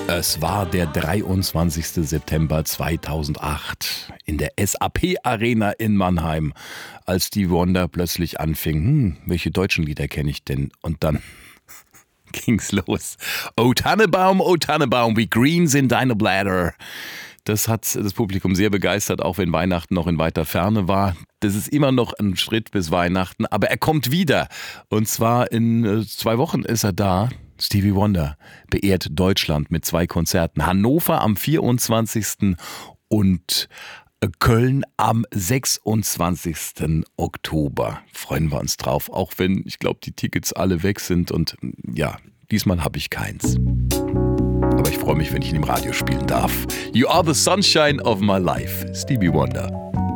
Es war der 23. September 2008 in der SAP Arena in Mannheim, als Stevie Wonder plötzlich anfing, welche deutschen Lieder kenne ich denn? Und dann ging's los. O Tannenbaum, wie green sind deine Blätter. Das hat das Publikum sehr begeistert, auch wenn Weihnachten noch in weiter Ferne war. Das ist immer noch ein Schritt bis Weihnachten, aber er kommt wieder. Und zwar in 2 Wochen ist er da. Stevie Wonder beehrt Deutschland mit 2 Konzerten. Hannover am 24. und Köln am 26. Oktober. Freuen wir uns drauf, auch wenn, ich glaube, die Tickets alle weg sind. Und ja, diesmal habe ich keins. Aber ich freue mich, wenn ich ihn im Radio spielen darf. You are the sunshine of my life. Stevie Wonder.